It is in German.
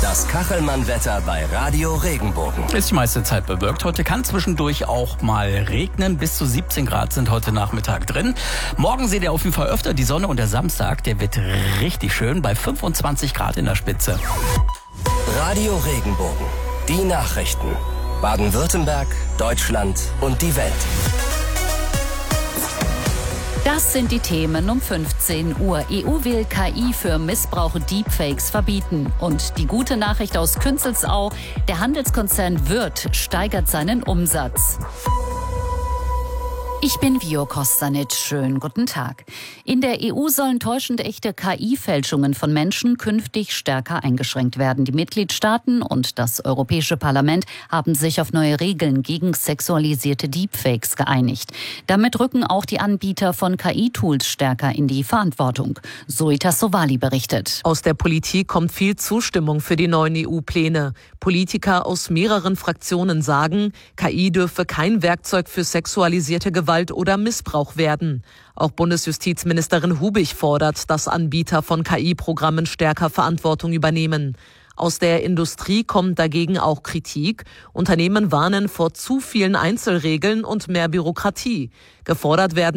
Das Kachelmann-Wetter bei Radio Regenbogen. Ist die meiste Zeit bewölkt. Heute kann zwischendurch auch mal regnen. Bis zu 17 Grad sind heute Nachmittag drin. Morgen seht ihr auf jeden Fall öfter die Sonne und der Samstag, der wird richtig schön bei 25 Grad in der Spitze. Radio Regenbogen. Die Nachrichten. Baden-Württemberg, Deutschland und die Welt. Das sind die Themen um 15 Uhr. EU will KI für Missbrauch Deepfakes verbieten. Und die gute Nachricht aus Künzelsau: Der Handelskonzern Wirth steigert seinen Umsatz. Ich bin Vio Kostanic. Schönen guten Tag. In der EU sollen täuschend echte KI-Fälschungen von Menschen künftig stärker eingeschränkt werden. Die Mitgliedstaaten und das Europäische Parlament haben sich auf neue Regeln gegen sexualisierte Deepfakes geeinigt. Damit rücken auch die Anbieter von KI-Tools stärker in die Verantwortung. Zoita Sowali berichtet. Aus der Politik kommt viel Zustimmung für die neuen EU-Pläne. Politiker aus mehreren Fraktionen sagen, KI dürfe kein Werkzeug für sexualisierte Gewalt oder Missbrauch werden. Auch Bundesjustizministerin Hubig fordert, dass Anbieter von KI-Programmen stärker Verantwortung übernehmen. Aus der Industrie kommt dagegen auch Kritik. Unternehmen warnen vor zu vielen Einzelregeln und mehr Bürokratie. Gefordert werden